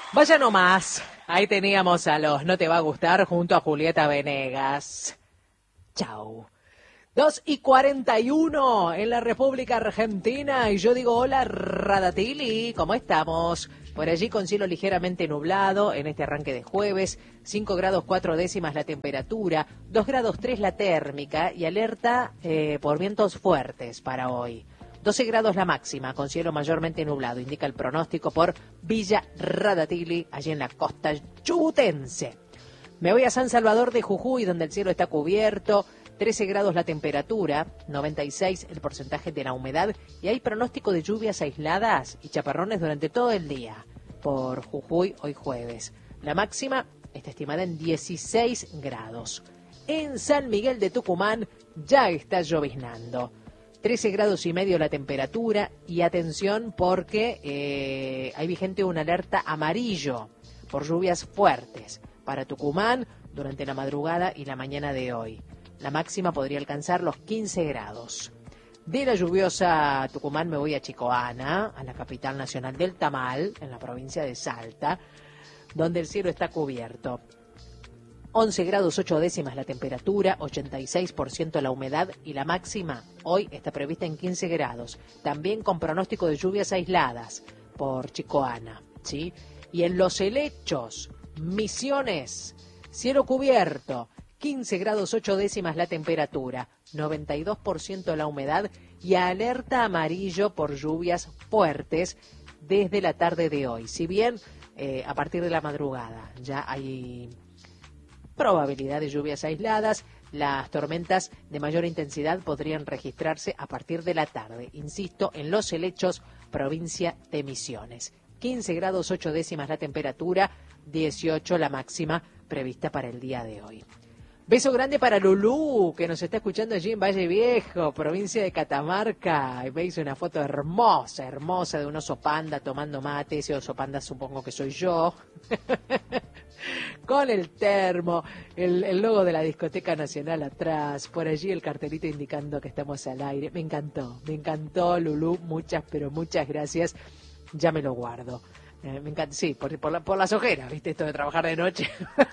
Vaya nomás, ahí teníamos a los No Te Va a Gustar junto a Julieta Venegas. Chau. 2:41 en la República Argentina y yo digo hola Radatili, ¿cómo estamos? Por allí con cielo ligeramente nublado en este arranque de jueves, 5 grados 4 décimas la temperatura, 2 grados 3 la térmica y alerta por vientos fuertes para hoy. 12 grados la máxima, con cielo mayormente nublado, indica el pronóstico por Villa Radatili, allí en la costa chubutense. Me voy a San Salvador de Jujuy, donde el cielo está cubierto, 13 grados la temperatura, 96 el porcentaje de la humedad y hay pronóstico de lluvias aisladas y chaparrones durante todo el día por Jujuy hoy jueves. La máxima está estimada en 16 grados. En San Miguel de Tucumán ya está lloviznando. 13 grados y medio la temperatura y atención porque hay vigente una alerta amarillo por lluvias fuertes para Tucumán durante la madrugada y la mañana de hoy. La máxima podría alcanzar los 15 grados. De la lluviosa Tucumán me voy a Chicoana, a la capital nacional del tamal, en la provincia de Salta, donde el cielo está cubierto. 11 grados 8 décimas la temperatura, 86% la humedad y la máxima hoy está prevista en 15 grados, también con pronóstico de lluvias aisladas por Chicoana, ¿sí? Y en Los Helechos, Misiones, cielo cubierto, 15 grados 8 décimas la temperatura, 92% la humedad y alerta amarillo por lluvias fuertes desde la tarde de hoy. Si bien a partir de la madrugada ya hay probabilidad de lluvias aisladas, las tormentas de mayor intensidad podrían registrarse a partir de la tarde. Insisto, en Los Helechos, provincia de Misiones. 15 grados 8 décimas la temperatura, 18 la máxima prevista para el día de hoy. Beso grande para Lulú, que nos está escuchando allí en Valle Viejo, provincia de Catamarca. Y me hizo una foto hermosa, hermosa de un oso panda tomando mate. Ese oso panda supongo que soy yo. Con el termo, el logo de la Discoteca Nacional atrás, por allí el cartelito indicando que estamos al aire. Me encantó Lulú, muchas, pero muchas gracias. Ya me lo guardo. Me encanta, sí, por las ojeras, ¿viste? Esto de trabajar de noche.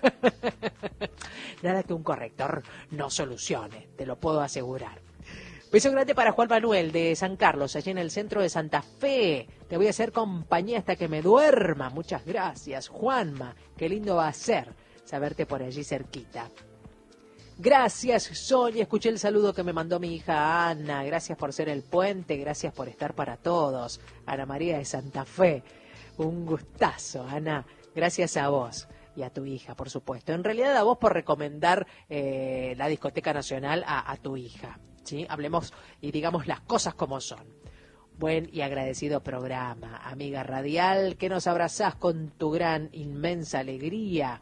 Nada que un corrector no solucione, te lo puedo asegurar. Beso grande para Juan Manuel de San Carlos, allí en el centro de Santa Fe. Te voy a hacer compañía hasta que me duerma. Muchas gracias, Juanma. Qué lindo va a ser saberte por allí cerquita. Gracias, Sonia. Escuché el saludo que me mandó mi hija Ana. Gracias por ser el puente, gracias por estar para todos. Ana María de Santa Fe. Un gustazo, Ana. Gracias a vos y a tu hija, por supuesto. En realidad a vos por recomendar la Discoteca Nacional a tu hija. ¿Sí? Hablemos y digamos las cosas como son. Buen y agradecido programa, amiga radial, que nos abrazás con tu gran, inmensa alegría.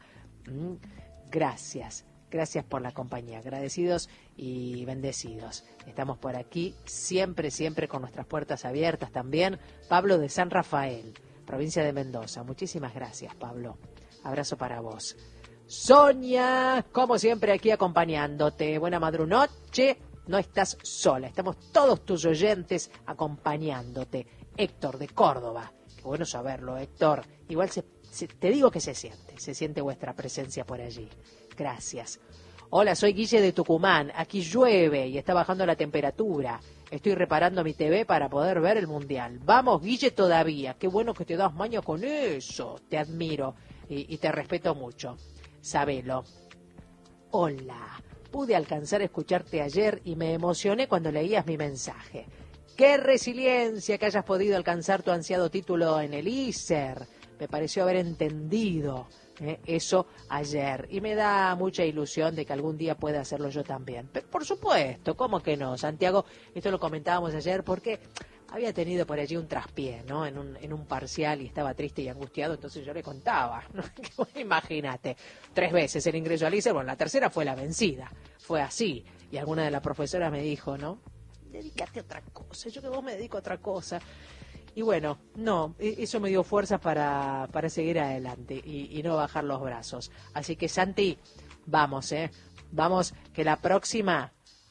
Gracias por la compañía, agradecidos y bendecidos. Estamos por aquí siempre con nuestras puertas abiertas también. Pablo de San Rafael, provincia de Mendoza. Muchísimas gracias, Pablo. Abrazo para vos. Sonia, como siempre aquí acompañándote. Buena madrunoche. No estás sola, estamos todos tus oyentes acompañándote. Héctor de Córdoba, qué bueno saberlo, Héctor. Igual te digo que se siente vuestra presencia por allí. Gracias. Hola, soy Guille de Tucumán, aquí llueve y está bajando la temperatura. Estoy reparando mi TV para poder ver el Mundial. Vamos, Guille, todavía. Qué bueno que te das maña con eso. Te admiro y te respeto mucho. Sabelo. Hola. Pude alcanzar a escucharte ayer y me emocioné cuando leías mi mensaje. ¡Qué resiliencia que hayas podido alcanzar tu ansiado título en el ISER! Me pareció haber entendido eso ayer y me da mucha ilusión de que algún día pueda hacerlo yo también. Pero por supuesto, ¿cómo que no, Santiago? Esto lo comentábamos ayer porque había tenido por allí un traspié, ¿no? En un parcial y estaba triste y angustiado, entonces yo le contaba, ¿no? Imagínate, 3 veces el ingreso al ISER, bueno, la tercera fue la vencida, fue así, y alguna de las profesoras me dijo, ¿no? Dedícate a otra cosa, yo que vos me dedico a otra cosa. Y bueno, no, eso me dio fuerzas para seguir adelante y no bajar los brazos. Así que, Santi, vamos, vamos, que la próxima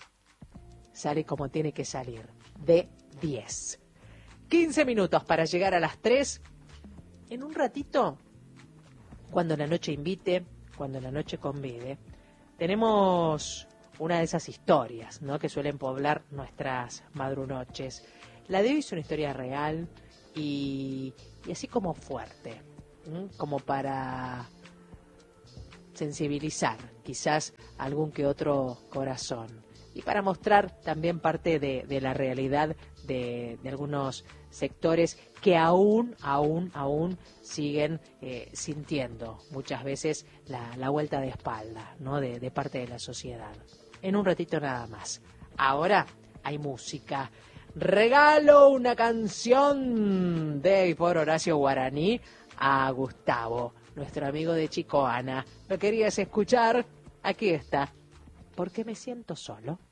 sale como tiene que salir, de 10. 15 minutos para llegar a las 3. En un ratito Cuando la noche invite, cuando la noche convide. Tenemos una de esas historias, ¿no?, que suelen poblar nuestras madrunoches. La de hoy es una historia real y así como fuerte, como para sensibilizar quizás algún que otro corazón y para mostrar también parte de la realidad de algunos sectores que aún siguen sintiendo muchas veces la vuelta de espalda, ¿no?, de parte de la sociedad. En un ratito nada más. Ahora hay música. Regalo una canción de y por Horacio Guaraní a Gustavo, nuestro amigo de Chicoana. ¿Lo querías escuchar? Aquí está. Porque me siento solo.